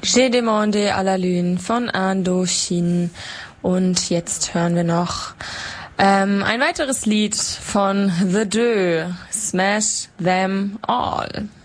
J'ai demandé à la Lune von Indochine. Und jetzt hören wir noch ein weiteres Lied von The Deux, Smash Them All.